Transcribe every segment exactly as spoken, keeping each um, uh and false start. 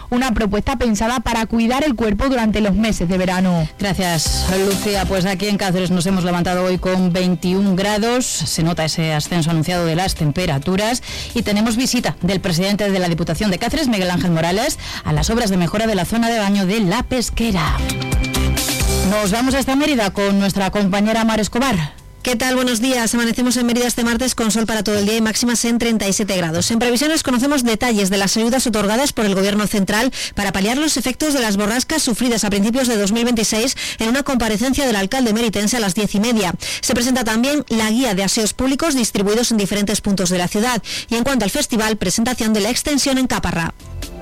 una propuesta pensada para cuidar el cuerpo durante los meses de verano. Gracias, Lucía. Pues aquí en Cáceres nos hemos levantado hoy con veintiún grados, se nota ese ascenso anunciado de las temperaturas y tenemos visita del presidente de la Diputación de Cáceres, Miguel Ángel Morales, a las obras de mejora de la zona de baño de La Pesquera. Nos vamos hasta Mérida con nuestra compañera Mar Escobar. ¿Qué tal? Buenos días. Amanecemos en Mérida este martes con sol para todo el día y máximas en treinta y siete grados. En previsiones conocemos detalles de las ayudas otorgadas por el Gobierno central para paliar los efectos de las borrascas sufridas a principios de dos mil veintiséis en una comparecencia del alcalde meritense a las diez y media. Se presenta también la guía de aseos públicos distribuidos en diferentes puntos de la ciudad. Y en cuanto al festival, presentación de la extensión en Caparra.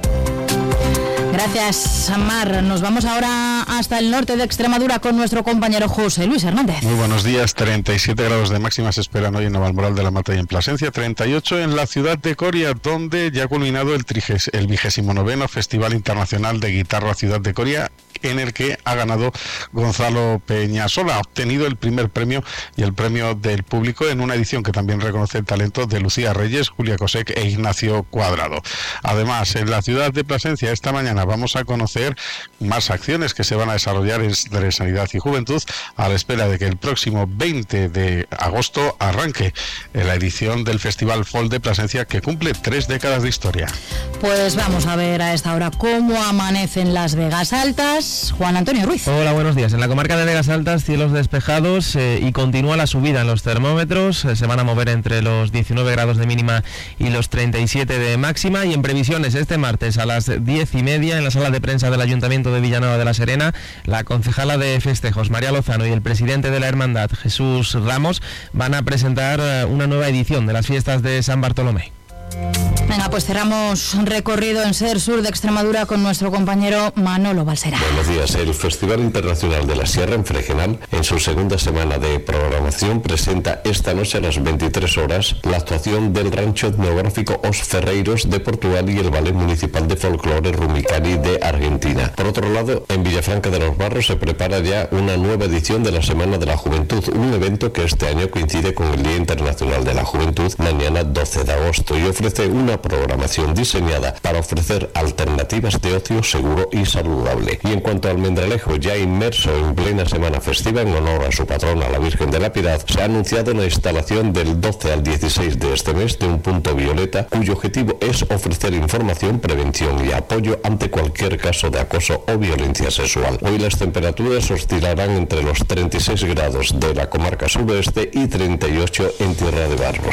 Gracias, Mar. Nos vamos ahora hasta el norte de Extremadura con nuestro compañero José Luis Hernández. Muy buenos días. treinta y siete grados de máxima se esperan hoy en Navalmoral de la Mata y en Plasencia. treinta y ocho en la ciudad de Coria, donde ya ha culminado el, triges, el vigésimo noveno Festival Internacional de Guitarra Ciudad de Coria, en el que ha ganado Gonzalo Peñasola. Ha obtenido el primer premio y el premio del público en una edición que también reconoce el talento de Lucía Reyes, Julia Cosec e Ignacio Cuadrado. Además, en la ciudad de Plasencia esta mañana vamos a conocer más acciones que se van a desarrollar entre Sanidad y Juventud a la espera de que el próximo veinte de agosto arranque la edición del Festival Folk de Plasencia, que cumple tres décadas de historia. Pues vamos a ver a esta hora cómo amanecen las Vegas Altas. Juan Antonio Ruiz. Hola, buenos días. En la comarca de Vegas Altas, cielos despejados eh, y continúa la subida en los termómetros. Eh, se van a mover entre los diecinueve grados de mínima y los treinta y siete de máxima. Y en previsiones, este martes a las diez y media, en la sala de prensa del Ayuntamiento de Villanueva de la Serena, la concejala de festejos, María Lozano, y el presidente de la Hermandad, Jesús Ramos, van a presentar una nueva edición de las fiestas de San Bartolomé. Venga, pues cerramos un recorrido en Ser Sur de Extremadura con nuestro compañero Manolo Balsera. Buenos días. El Festival Internacional de la Sierra en Fregenal, en su segunda semana de programación, presenta esta noche a las veintitrés horas la actuación del rancho etnográfico Os Ferreiros de Portugal y el Ballet Municipal de Folclore Rumicari de Argentina. Por otro lado, en Villafranca de los Barros se prepara ya una nueva edición de la Semana de la Juventud, un evento que este año coincide con el Día Internacional de la Juventud, mañana doce de agosto, y ofrece una programación diseñada para ofrecer alternativas de ocio seguro y saludable. Y en cuanto al Almendralejo, ya inmerso en plena semana festiva en honor a su patrona, la Virgen de la Piedad, se ha anunciado la instalación del doce al dieciséis de este mes de un punto violeta, cuyo objetivo es ofrecer información, prevención y apoyo ante cualquier caso de acoso o violencia sexual. Hoy las temperaturas oscilarán entre los treinta y seis grados de la comarca suroeste y treinta y ocho en Tierra de Barros.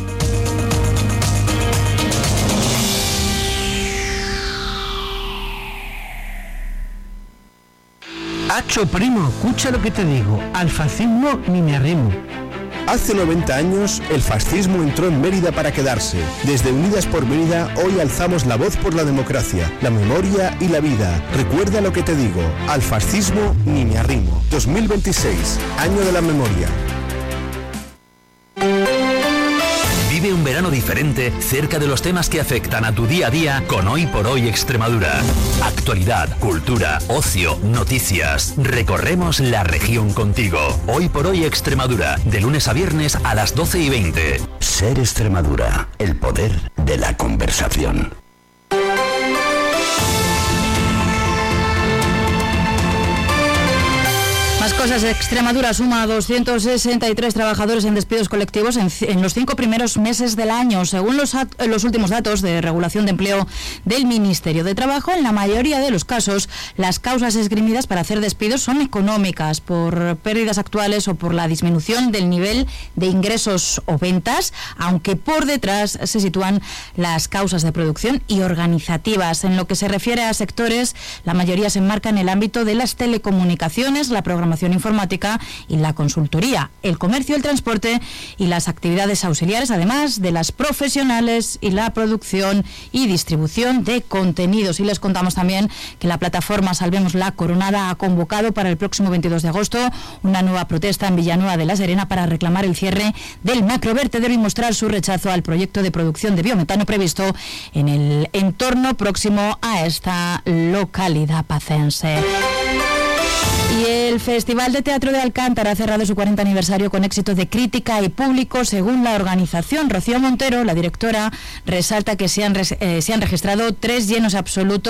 Hacho, primo, escucha lo que te digo, al fascismo ni me arrimo. Hace noventa años, el fascismo entró en Mérida para quedarse. Desde Unidas por Mérida, hoy alzamos la voz por la democracia, la memoria y la vida. Recuerda lo que te digo, al fascismo ni me arrimo. dos mil veintiséis, año de la memoria. Vive un verano diferente cerca de los temas que afectan a tu día a día con Hoy por Hoy Extremadura. Actualidad, cultura, ocio, noticias. Recorremos la región contigo. Hoy por Hoy Extremadura, de lunes a viernes a las doce y veinte. Ser Extremadura, el poder de la conversación. Más cosas. Extremadura suma a doscientos sesenta y tres trabajadores en despidos colectivos en, en los cinco primeros meses del año. Según los, los últimos datos de regulación de empleo del Ministerio de Trabajo, en la mayoría de los casos, las causas esgrimidas para hacer despidos son económicas, por pérdidas actuales o por la disminución del nivel de ingresos o ventas, aunque por detrás se sitúan las causas de producción y organizativas. En lo que se refiere a sectores, la mayoría se enmarca en el ámbito de las telecomunicaciones, la programación informática y la consultoría, el comercio, el transporte y las actividades auxiliares, además de las profesionales y la producción y distribución de contenidos. Y les contamos también que la plataforma Salvemos la Coronada ha convocado para el próximo veintidós de agosto una nueva protesta en Villanueva de la Serena para reclamar el cierre del macrovertedero y mostrar su rechazo al proyecto de producción de biometano previsto en el entorno próximo a esta localidad pacense. Y el Festival de Teatro de Alcántara ha cerrado su cuarenta aniversario con éxito de crítica y público, según la organización. Rocío Montero, la directora, resalta que se han, eh, se han registrado tres llenos absolutos